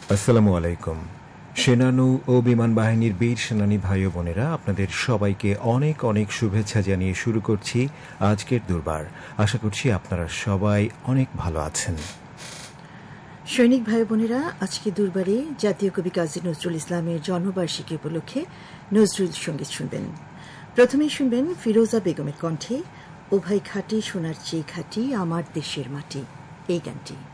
আসসালামু আলাইকুম। সেনানৌ ও বিমান বাহিনীর বীর সেনানী ভাই ও বোনেরা, আপনাদের সবাইকে অনেক অনেক শুভেচ্ছা জানিয়ে শুরু করছি আজকের দুর্বার। আশা করছি আপনারা সবাই অনেক ভালো আছেন। সৈনিক ভাই বোনেরা, আজকে দুর্বারে জাতীয় কবি কাজী নজরুল ইসলামের জন্মবার্ষিকী উপলক্ষে নজরুল সঙ্গীত শুনবেন। প্রথমেই শুনবেন ফিরোজা বেগমের কণ্ঠে ও ভাই খাঁটি সোনার চেয়ে খাঁটি আমার দেশের মাটি, এই গানটি।